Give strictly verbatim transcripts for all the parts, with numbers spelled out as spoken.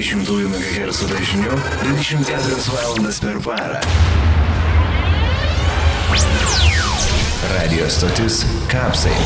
dvidešimt megahercų dažniu dvidešimt keturias valandas per parą. Radio stotis Kapsai.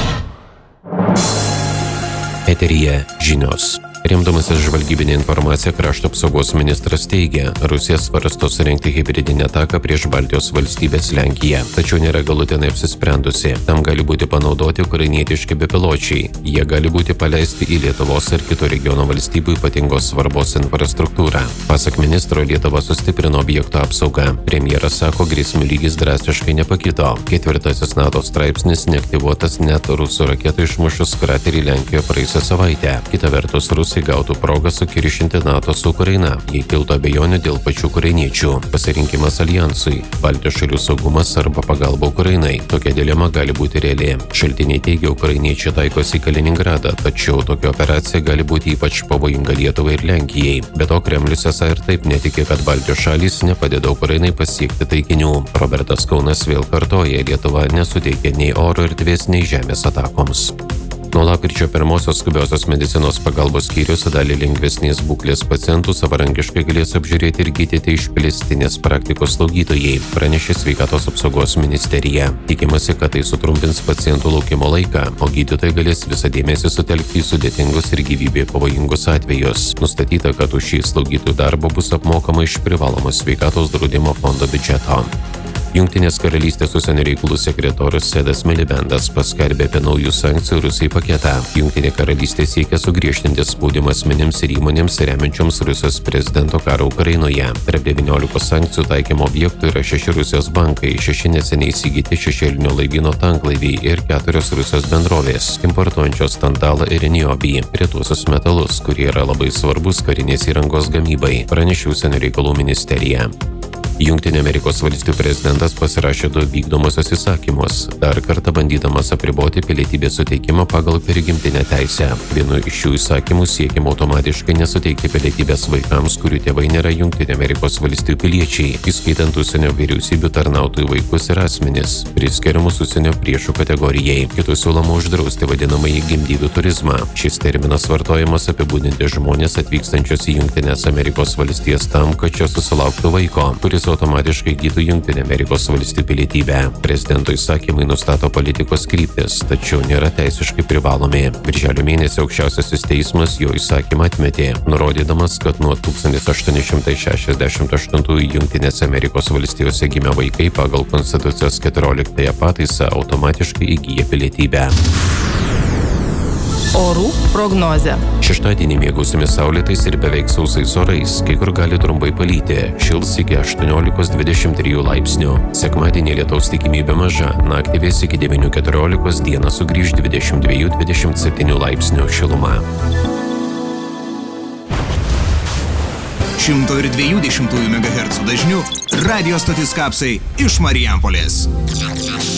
Eteryje žinios. Remdamasis žvalgybinė informacija, krašto apsaugos ministras teigia, Rusija svarsto surengti hibridinę ataką prieš Baltijos valstybės Lenkiją, tačiau nėra galutinai apsisprendusi. Tam gali būti panaudoti ukrainietiški bepiločiai. Jie gali būti paleisti į Lietuvos ir kitų regiono valstybių ypatingos svarbos infrastruktūrą. Pasak ministro, Lietuva sustiprino objekto apsaugą. Premjeras sako, grėsmių lygis drastiškai nepakito. Ketvirtasis NATO straipsnis neaktyvuotas net rusų raketų išmušus kraterį Lenkijoje praėjusią savaitę. Kita vertus, Rusai gautų progą sukiršinti NATO su Ukraina, jei kiltų abejonių dėl pačių ukrainiečių. Pasirinkimas aljansui, Baltijos šalių saugumas arba pagalba Ukrainai. Tokia dilema gali būti reali. Šaltiniai teigia, ukrainiečiai taikosi į Kaliningradą, tačiau tokia operacija gali būti ypač pavojinga Lietuvai ir Lenkijai. Be to, Kremlius esą ir taip netiki, kad Baltijos šalys nepadeda Ukrainai pasiekti taikinių. Robertas Kaunas vėl kartoja, Lietuva nesuteikia nei oro erdvės, nei žemės atakoms. Nuo lapkričio pirmosios skubiosios medicinos pagalbos skyrius dalį lengvesnės būklės pacientų savarankiškai galės apžiūrėti ir gydyti išplėstinės praktikos slaugytojai, pranešė Sveikatos apsaugos ministerija. Tikimasi, kad tai sutrumpins pacientų laukimo laiką, o gydytojai galės visą dėmesį sutelkti į sudėtingus ir gyvybei pavojingus atvejus. Nustatyta, kad už šį slaugytojų darbą bus apmokama iš privalomo sveikatos draudimo fondo biudžeto. Jungtinės karalystės užsienio reikalų sekretorius Sedas Milibendas paskelbė apie naujų sankcijų Rusijai paketą. Jungtinė karalystė siekia sugriežtinti spaudimą asmenims ir įmonėms remiančioms Rusijos prezidento karą Ukrainoje. Tarp devyniolikos sankcijų taikymo objektų yra šeši Rusijos bankai, šeši neseniai įsigyti šešėlinio laivyno tanklaiviai ir keturios Rusijos bendrovės, importuojančios tantalą ir niobį, retuosius metalus, kurie yra labai svarbus karinės įrangos gamybai, pranešė užsienio reikalų ministerija. Jungtinių Amerikos valstijų prezidentas pasirašė du vykdomosios įsakymus, dar kartą bandydamas apriboti pilietybės suteikimą pagal prigimtinę teisę. Vienu iš šių įsakymų siekiama automatiškai nesuteikti pilietybės vaikams, kurių tėvai nėra Jungtinių Amerikos valstijų piliečiai, įskaitant užsienio vyriausybių tarnautojų vaikus ir asmenis, priskiriamus užsienio priešų kategorijai. Kitų siūloma uždrausti vadinamąjį gimdyvių turizmą. Šis terminas vartojamas apibūdinti žmonės atvykstančios į Jungtinės Amerikos valstijas tam, kad čia susilauktų vaiko, kuris automatiškai įgytų Jungtinių Amerikos valstijų pilietybę. Prezidento įsakymai nustato politikos kryptis, tačiau nėra teisiškai privalomi. Birželio mėnesį aukščiausiasis teismas jo įsakymą atmetė, nurodydamas, kad nuo tūkstantis aštuoni šimtai šešiasdešimt aštuntųjų Jungtinėse Amerikos valstijose gimę vaikai pagal Konstitucijos keturioliktąją pataisą automatiškai įgyja pilietybę. Orų prognozė. Šeštadienį mėgausimės saulėtais ir beveik sausais orais, kai kur gali trumpai palyti, šils iki aštuoniolikos dvidešimt trijų laipsnių. Sekmadienį lietaus tikimybė maža, naktį vės iki devynių keturiolikos, dieną sugrįž dvidešimt dviejų dvidešimt septynių laipsnių šiluma. šimto dviejų dešimtųjų megahercų dažniu radio stotis Kapsai iš Marijampolės.